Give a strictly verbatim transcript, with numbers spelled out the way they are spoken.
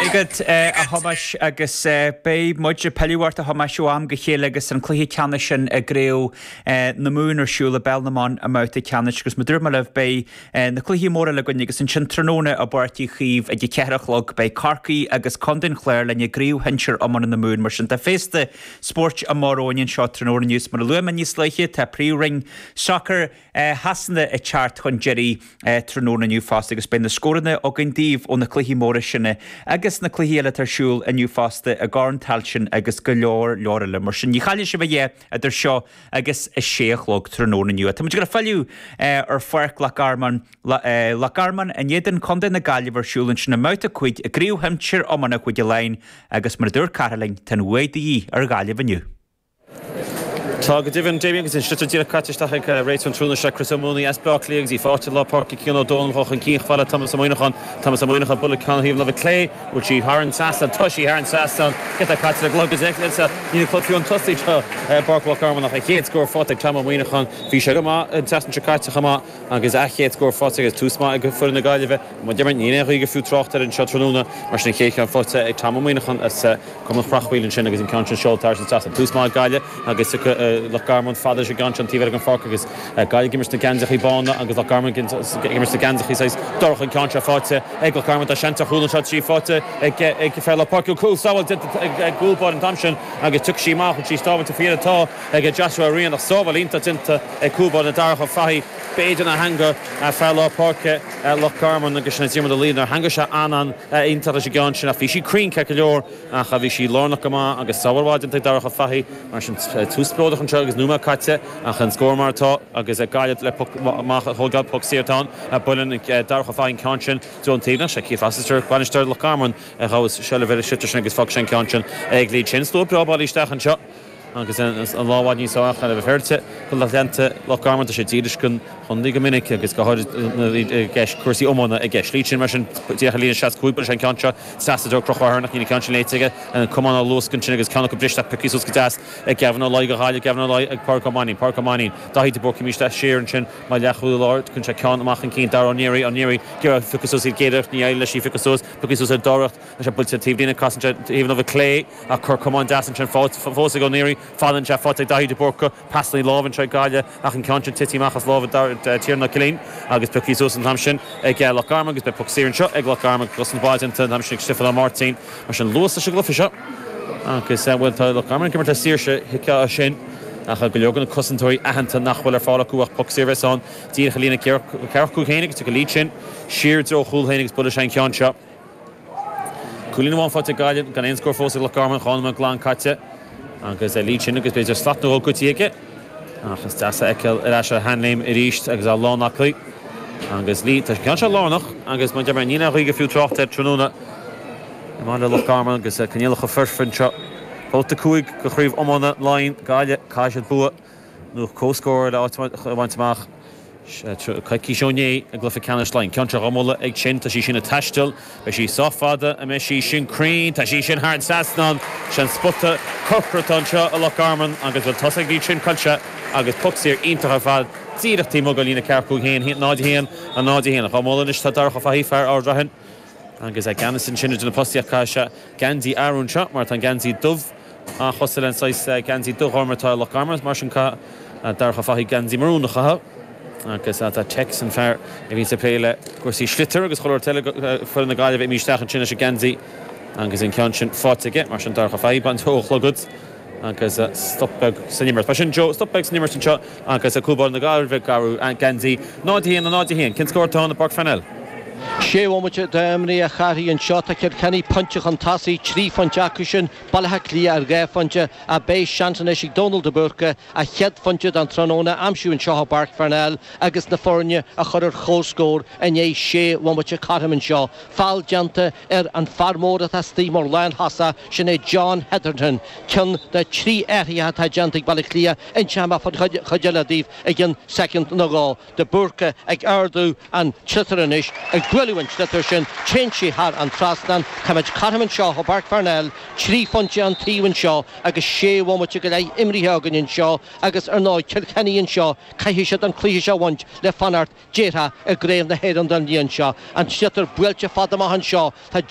Igad a thomas agus bé muid peúhart a thomasú am go chéile agus an cluí ceanne sin a gréú na mún arsúla Belnamán a máta ceanne agus ma dúrma leh bé na cluí móra le goine agus an sin tróna a bartí chiomh a d cearachlog bé Carcaí agus Condon Chléir lenne gríú hinseir amman na mún mar sin tá fésta sport a máróin seo tróna níos mar luman níos leiche tá príring soccer hasanna a chart chun Jerry tróna nniu fásta agus bé na scóranna ó gandíomh ó na cluí móra sinna agus na cluíile tarsúil a nniu fásta a gáin talsin agus go leor leorla mar sin. Ní chaile se bheith idir seo agus i séachlog tróna nniu. Tá muid go fáiliú ar foireach Lacarman Lacarman a néidir Condon na Gaillimh siúlann sin na máta chuid a gríú himseir ammanna chuid a lein agus mar dúr Caroline tan uaidaí ar Gaillimh aniu. Tá go dibhann Damien agus in stúdíoch caiteach ag réit an trúna se Chris O'Mooney as Blackley í fáte le park cían dónhoch an cích fáile Thomas Moynachan Thomas Moynachan bulla canhíomh le Clay which he Haran Sasson Tushi Haran Sasson get a caite le agus eiclsa ní clufiún tosaí Bark Lacarman nach a chéad scór fáte Thomas Moynachan bhí se go má an tesan caiteach má agus a chéad scór fáte agus túsma a go fur na Gaillimh má dearman ní go fiú trocht ar an seo tróna mar sin chéich an fáte ag Thomas Moynachan as cum prachhíil sin agus in Council Showtar an Sasson túsma Gaillimh agus Lacarman fada sé gan an tíhar an fá agus Gaillimh gimmers na Ganzach í bána agus Lacarman gimmers na Ganzach í seis dorch an contra fáte ag Lacarman a senta chuúlan shot sí fáte ag ag fel le parkú cool sáil dit ag gúlbád an tamsin agus tuc sí máach sí stábhaint a fiad atá ag Joshua Rian nach sábhail ínta tinta ag cúlbád na darach a fahi béidir na hanga a fel le parke Lacarman agus na tíma a lína hanga se anan ínta a sé gan sin a fi sí crin ce go leor a cha bhí sí lánach má agus sábhaid ag darach a fahi mar sin túspródach an agus numa caite a chan scómartá agus a Gaillimh le thógáil puc síirtán a bulan darcha fáin canchin dún tína sé cí fasisteir banisteir Lacarman a chaos se le bheith sitar agus fá sin canchin ag líd sin sló breáil isteach an seo agus an láháid níos áach a bheith féirte go le lenta Lacarman a sé tíidir gon chundaí go minic agus go gceis cuasaí ómána a gceis líd sin mar sin tíocha lína seas cúpa sin cantra sastador crochharnach nína canchin léiteige an cumán á lúscan sin agus canna go brista picús go deas ag ceanna lá go háile ceanna lá ag Parcamánin Parcamánin daithí bor cimiste séan sin má leachú láir chun se ceanna amach an cín dar an níirí an níirí gur ficusús í géidir ní eile sí ficusús picús ar doracht a se bulte tíbhlína casanta even of a Clay a chur cumán deasan sin fósa go níirí fádan se fáte daithí borca pasnaí lábhann tre Gaillimh ach an canchin tití machas lábh tíarna cilín agus picús an tamsin ag Lacarman agus be pucsíann seo ag Lacarman gus an báidanta tamsin Stefan Martin mar sin luas a se glufa seo agus bhfuil tá Lacarman cimar tá síirse hiice a sin a go leogan cosantóirí ahananta nachhfuil ar fála cuaach pucsíirheán tíocha lína cearcú chénig tu go líd sin siir dro chúlhénig bud sin cean seo Cúlín bháin fáte Gaillimh gan éon scór fósa Lacarman chána glán caite agus é líd sin agus beidir slatnú gotíige agus deasa eiceil ar eise hanléim i ríist agus á lánachlaí agus lí tá cean se lánach agus man dear nína chuige fiú trocht ar tróna má le Lacarman agus cnéalacha firfinn seo Bóta cúig go chríomh ómána láin Gaillimh caiisiad bua nó cóscóir le bhaintach cí seoné a glufa ceanna sláin ceantra romóla ag sin tá sí sin a taistil be sí sáfada a me sí sin crín tá sí sin Haran Sasson sin spotta corporatán seo a Lacarman agus bhfuil tosaigh dí sin cailse agus pucsíir iontacha fad tíireachtí mo go lína cearcú héin náid héan a náid héan a romóla is tá darcha fahí fear ádrahin agus ag Gannasin sin na postiach caiise Gandhi Arún seo mar tá Gandhi dubh a chosil an sais Gandhi dubhharmartá Lacarman mar sin cá darcha fahí Gandhi marúnacha agus tá tex an fear a bhí sa pléile cuasí slitar agus choir teile fu na Gaillimh míisteach an sinna se Gandhi agus in cean sin fáteige mar sin darcha fahí ban tóchlagad agus stopbeg sanimmer. Pa sin Jo stopbeg sanimmer sin seo agus a cúbal na Gaillimh garú an Gandhi náid héan a náid héan cin scóirtá na Park Fanel. sé bhfuil daimrí a charí an seo a ceir cenny punteach an tasaí trí fan Jackú sin bailthe clí ar gá fante a béis seantain is Donald de Burke a chead fante an tróna amsú an seo Park Fanel agus na fórne a chur chóscór a é sé bhfuil carm an seo fáil deanta ar an farmóra a tímór lein hasa sin é John Heatherton cin de trí éirithe tá deantaigh bailthe clia in teama fan chuidealadíh ag an second na gá de Burke ag ardú an chitaranis ag gwelúin slitar sin chéintí har an trasnan chaid carman seo ó Park Farnell trí fonte an tíhain seo agus sé bhmuite go le imrithe in seo agus ar náid Kilkenny seo caihí siad an clí seo bhaint le fanart détha a gréimh na héan don líon seo an sitar builte fada an seo tá